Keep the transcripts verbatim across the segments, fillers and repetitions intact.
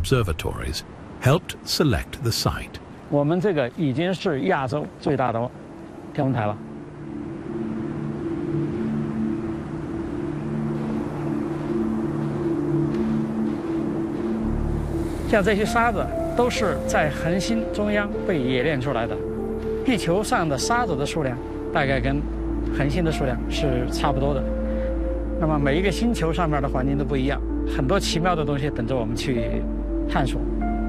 observatories helped select the site. 我们这个已经是亚洲最大的天文台了。像这些沙子都是在恒星中央被冶炼出来的。地球上的沙子的数量大概跟恒星的数量是差不多的。那么每一个星球上面的环境都不一样，很多奇妙的东西等着我们去探索。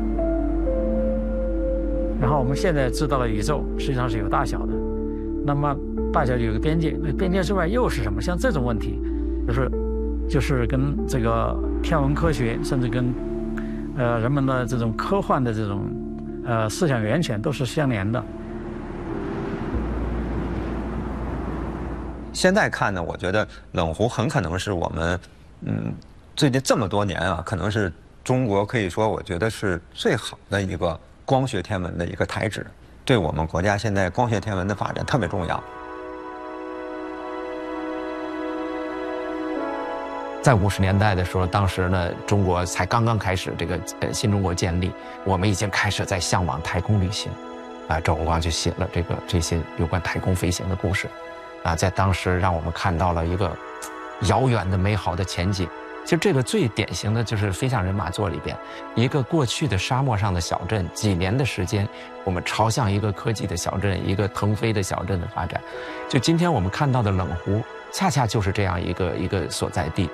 然后我们现在知道了宇宙实际上是有大小的，那么大小有个边界，那边界之外又是什么？像这种问题，就是就是跟这个天文科学，甚至跟呃人们的这种科幻的这种呃思想源泉都是相连的。 现在看呢，我觉得冷湖很可能是我们嗯最近这么多年啊，可能是中国可以说我觉得是最好的一个光学天文的一个台址，对我们国家现在光学天文的发展特别重要。 在五十年代的时候，当时呢，中国才刚刚开始这个呃新中国建立，我们已经开始在向往太空旅行，啊，赵永光就写了这个这些有关太空飞行的故事，啊，在当时让我们看到了一个遥远的美好的前景。其实这个最典型的就是《飞向人马座》里边，一个过去的沙漠上的小镇，几年的时间，我们朝向一个科技的小镇，一个腾飞的小镇的发展。就今天我们看到的冷湖，恰恰就是这样一个一个所在地。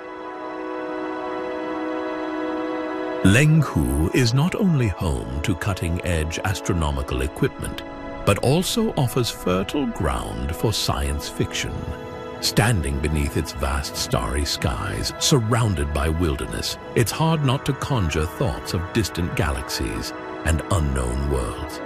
Lenghu is not only home to cutting-edge astronomical equipment, but also offers fertile ground for science fiction. Standing beneath its vast starry skies, surrounded by wilderness, it's hard not to conjure thoughts of distant galaxies and unknown worlds.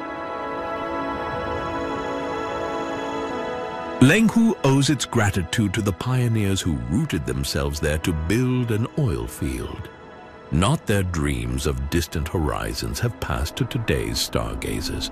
Lenghu owes its gratitude to the pioneers who rooted themselves there to build an oil field. Not their dreams of distant horizons have passed to today's stargazers.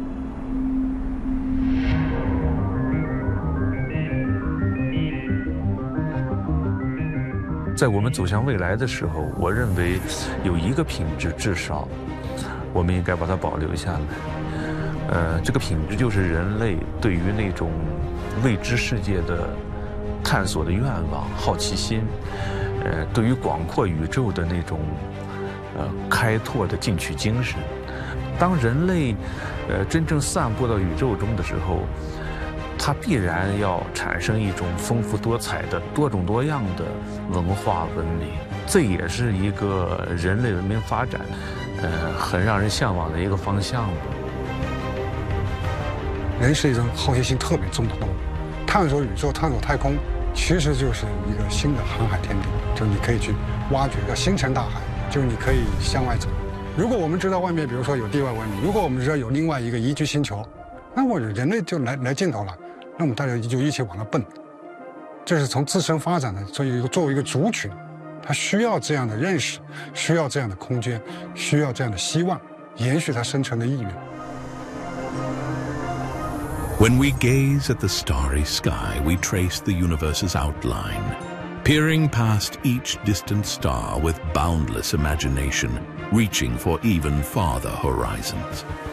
在我们走向未来的时候，我认为有一个品质至少我们应该把它保留下来。呃，这个品质就是人类对于那种未知世界的探索的愿望、好奇心，呃，对于广阔宇宙的那种呃开拓的进取精神。当人类呃真正散布到宇宙中的时候，它必然要产生一种丰富多彩的、多种多样的文化文明，这也是一个人类文明发展，呃，很让人向往的一个方向。 人是一种好奇心特别重的动物，探索宇宙、探索太空，其实就是一个新的航海天地，就你可以去挖掘一个星辰大海，就是你可以向外走。如果我们知道外面，比如说有地外文明，如果我们知道有另外一个宜居星球，那么人类就来来尽头了。那我们大家就一起往那奔，这是从自身发展的，作为一个作为一个族群，它需要这样的认识，需要这样的空间，需要这样的希望，延续它生存的意愿。 When we gaze at the starry sky, we trace the universe's outline, peering past each distant star with boundless imagination, reaching for even farther horizons.